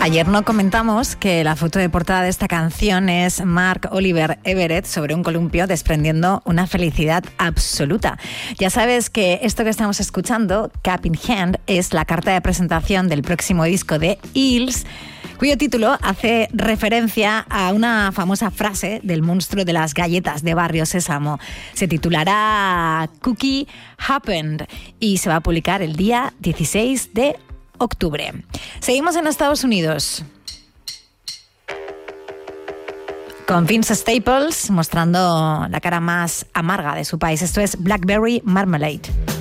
Ayer no comentamos que la foto de portada de esta canción es Mark Oliver Everett sobre un columpio desprendiendo una felicidad absoluta. Ya sabes que esto que estamos escuchando, Cup in Hand, es la carta de presentación del próximo disco de Eels, cuyo título hace referencia a una famosa frase del monstruo de las galletas de Barrio Sésamo. Se titulará Cookie Happened y se va a publicar el día 16 de octubre. Seguimos en Estados Unidos con Vince Staples mostrando la cara más amarga de su país. Esto es Blackberry Marmalade.